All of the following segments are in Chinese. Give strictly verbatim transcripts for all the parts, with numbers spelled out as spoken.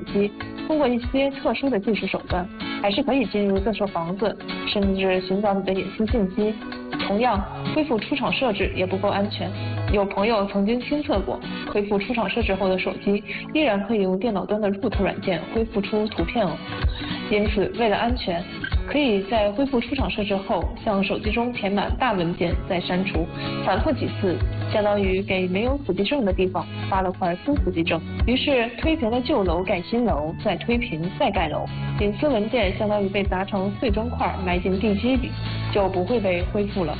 机，通过一些特殊的技术手段，还是可以进入这所房子，甚至寻找你的隐私信息。同样，恢复出厂设置也不够安全。有朋友曾经亲测过，恢复出厂设置后的手机依然可以用电脑端的 root 软件恢复出图片哦。因此，为了安全，可以在恢复出厂设置后，向手机中填满大文件再删除，反复几次，相当于给没有死机证的地方发了块新死机证。于是推平了旧楼盖新楼，再推平再盖楼，隐私文件相当于被砸成碎砖块埋进地基里，就不会被恢复了。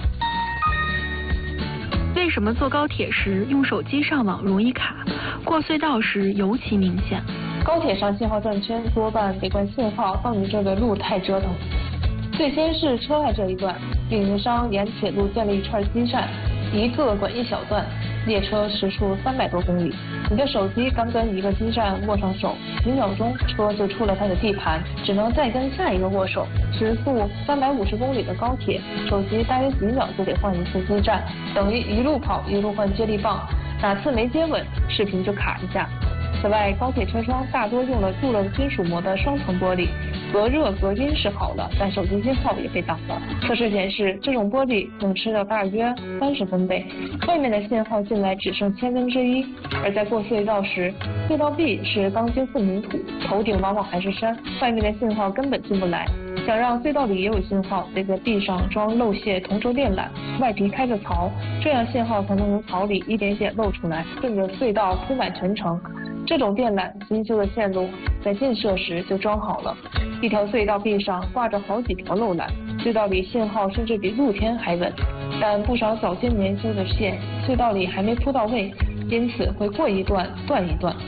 为什么坐高铁时用手机上网容易卡，过隧道时尤其明显？ 高铁上信号断圈多半得怪信号到你这个路太折腾。最先是车外这一段，运营商沿铁路建了一串基站，一个管一小段，列车时速三百多公里。你的手机刚跟一个基站握上手，几秒钟车就出了它的地盘，只能再跟下一个握手。时速三百五十公里的高铁，手机大约几秒就得换一次基站，等于一路跑一路换接力棒，哪次没接稳，视频就卡一下。此外，高铁车窗大多用了镀了金属膜的双层玻璃，隔热隔音是好了，但手机信号也被挡了。测试显示，这种玻璃能吃掉大约三十分贝，外面的信号进来只剩千分之一。而在过隧道时，隧道壁是钢筋混凝土，头顶往往还是山，外面的信号根本进不来。想让隧道里也有信号，得在壁上装漏泄同轴电缆，外皮开着槽，这样信号才能从槽里一点点漏出来，顺着隧道铺满全程。这种电缆新修的线路在建设时就装好了，一条隧道壁上挂着好几条漏缆，隧道里信号甚至比露天还稳。但不少早些年修的线，隧道里还没铺到位，因此会过一段断一段。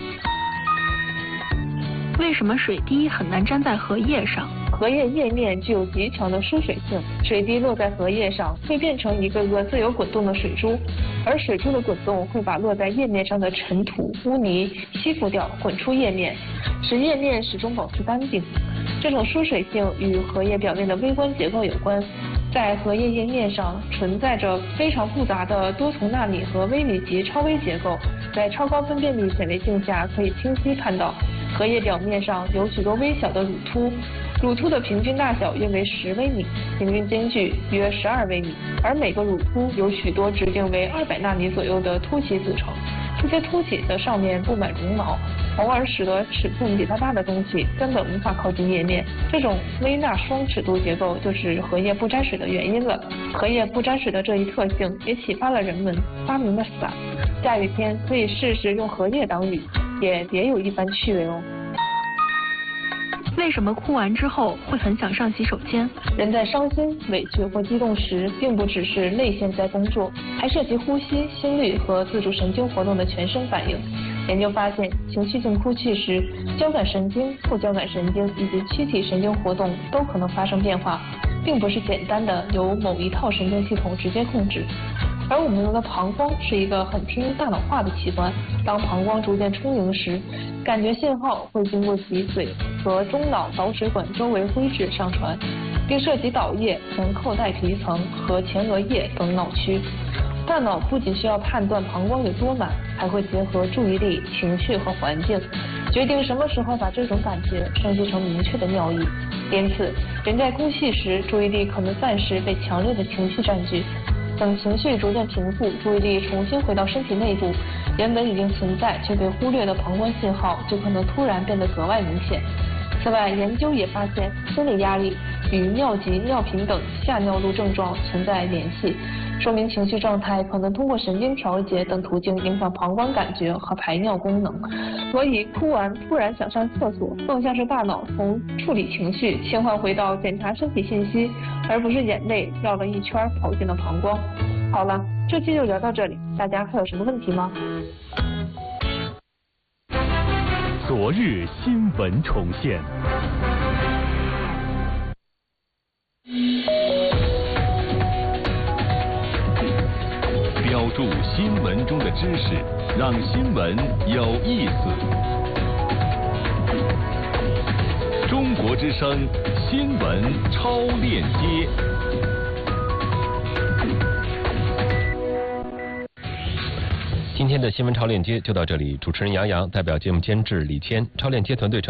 为什么水滴很难粘在荷叶上？ 荷叶叶面具有极强的疏水性，水滴落在荷叶上会变成一个个自由滚动的水珠，而水珠的滚动会把落在叶面上的尘土、污泥吸附掉，滚出叶面，使叶面始终保持干净。这种疏水性与荷叶表面的微观结构有关。在荷叶叶面上存在着非常复杂的多重纳米和微米级超微结构，在超高分辨率显微镜下可以清晰看到，荷叶表面上有许多微小的乳突，乳突的平均大小约为十微米，平均间距约十二微米，而每个乳突有许多直径为二百纳米左右的凸起组成，这些凸起的上面布满绒毛，从而使得尺寸比它大的东西根本无法靠近叶面。这种微纳双尺度结构就是荷叶不沾水的原因了。荷叶不沾水的这一特性也启发了人们发明了伞，下雨天可以试试用荷叶挡雨，也别有一番趣味哦。 为什么哭完之后会很想上洗手间？ 人在伤心、委屈或激动时，并不只是泪腺在工作，还涉及呼吸、心率和自主神经活动的全身反应。研究发现，情绪性哭泣时，交感神经、副交感神经以及躯体神经活动都可能发生变化，并不是简单的由某一套神经系统直接控制。而我们的膀胱是一个很听大脑话的器官，当膀胱逐渐充盈时，感觉信号会经过脊髓和中脑导水管周围灰质上传，并涉及岛叶、前扣带皮层和前额叶等脑区。大脑不仅需要判断膀胱有多满，还会结合注意力、情绪和环境，决定什么时候把这种感觉升级成明确的尿意。因此，人在哭泣时，注意力可能暂时被强烈的情绪占据。等情绪逐渐平复，注意力重新回到身体内部，原本已经存在却被忽略的膀胱信号就可能突然变得格外明显。此外，研究也发现，心理压力与尿急、尿频等下尿路症状存在联系，说明情绪状态可能通过神经调节等途径影响膀胱感觉和排尿功能。所以，哭完突然想上厕所，更像是大脑从处理情绪切换回到检查身体信息，而不是眼泪绕了一圈跑进了膀胱。好了，这期就聊到这里，大家还有什么问题吗？ 昨日新闻重现。标注新闻中的知识，让新闻有意思。中国之声新闻超链接。 今天的新闻超链接就到这里，主持人杨洋代表节目监制李谦，超链接团队成